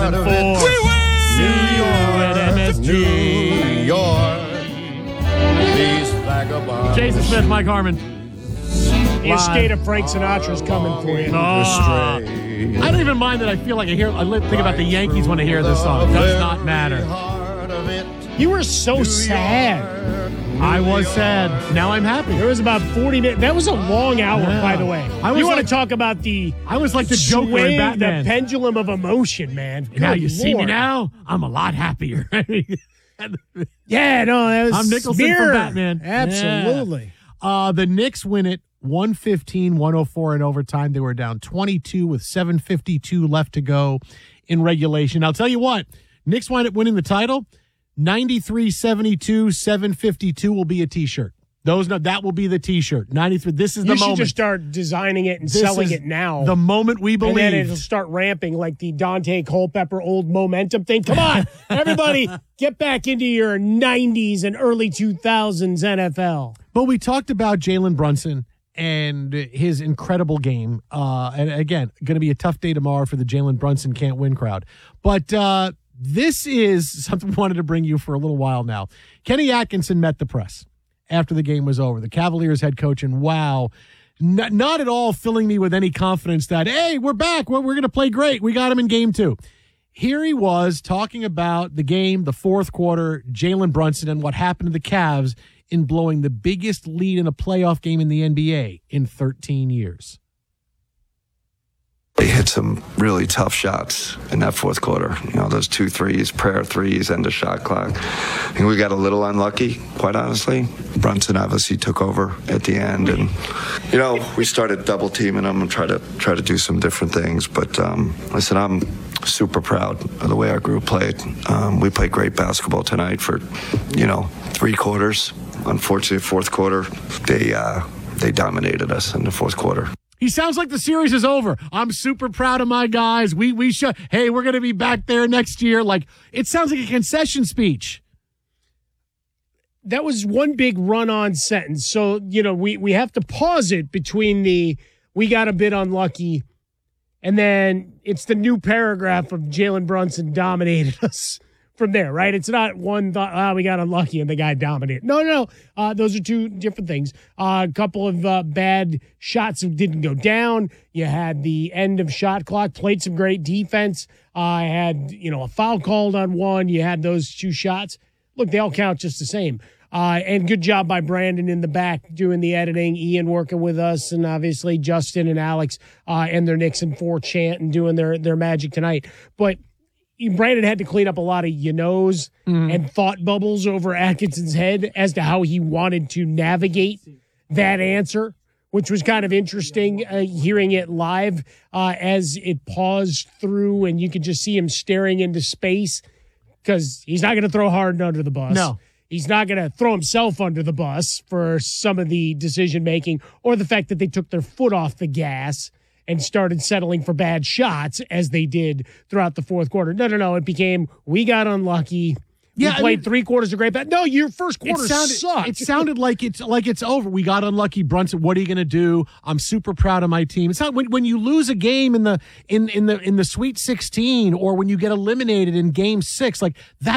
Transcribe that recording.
coming for New York at MSG. New York. These vagabonds. Jason Smith, Mike Harmon. The estate of Frank Sinatra's coming for you. I don't even mind that I feel like I think about the Yankees when I hear this song. It does not matter. You were so sad. I was sad. Now I'm happy. There was about 40 minutes. That was a long hour, by the way. You want to talk about the... I was like the Joker in Batman. The pendulum of emotion, man. Now you see me now, I'm a lot happier. Yeah, no, that was I'm Nicholson from Batman. Absolutely. Yeah. The Knicks win it 115-104 in overtime. They were down 22 with 7:52 left to go in regulation. I'll tell you what, Knicks wind up winning the title. 93-72, 7:52 will be a T-shirt. That will be the T-shirt. 93. This is the moment. You should just start designing it and selling it now. The moment we believe. And then it'll start ramping like the Dante Culpepper old momentum thing. Come on, everybody, get back into your 90s and early 2000s NFL. But we talked about Jalen Brunson and his incredible game. And again, going to be a tough day tomorrow for the Jalen Brunson can't win crowd. But this is something we wanted to bring you for a little while now. Kenny Atkinson met the press after the game was over, the Cavaliers head coach, and wow, not at all filling me with any confidence that, hey, we're back, we're going to play great, we got him in game 2. Here he was talking about the game, the fourth quarter, Jalen Brunson, and what happened to the Cavs in blowing the biggest lead in a playoff game in the NBA in 13 years. They hit some really tough shots in that fourth quarter. You know, those 2 threes, prayer threes, end of shot clock. I think we got a little unlucky, quite honestly. Brunson obviously took over at the end, and you know, we started double teaming him and try to do some different things. But listen, I'm super proud of the way our group played. We played great basketball tonight for 3 quarters. Unfortunately, fourth quarter, they dominated us in the fourth quarter. He sounds like the series is over. I'm super proud of my guys. We should. Hey, we're going to be back there next year. Like, it sounds like a concession speech. That was one big run-on sentence. So, we have to pause it between we got a bit unlucky, and then it's the new paragraph of Jalen Brunson dominated us from there, right? It's not one thought, we got unlucky and the guy dominated. No. Those are two different things. A couple of bad shots didn't go down. You had the end of shot clock, played some great defense. Had, a foul called on one. You had those 2 shots. Look, they all count just the same. And good job by Brandon in the back doing the editing, Ian working with us, and obviously Justin and Alex and their Nixon 4 chant and doing their magic tonight. But Brandon had to clean up a lot of and thought bubbles over Atkinson's head as to how he wanted to navigate that answer, which was kind of interesting hearing it live as it paused through, and you could just see him staring into space because he's not going to throw Harden under the bus. No. He's not going to throw himself under the bus for some of the decision-making or the fact that they took their foot off the gas and started settling for bad shots as they did throughout the fourth quarter. No. It became, we got unlucky. We played 3 quarters of great bad. No, your first quarter sucked. It sounded like it's over. We got unlucky, Brunson. What are you going to do? I'm super proud of my team. It's not when you lose a game in the Sweet 16 or when you get eliminated in Game 6, like that.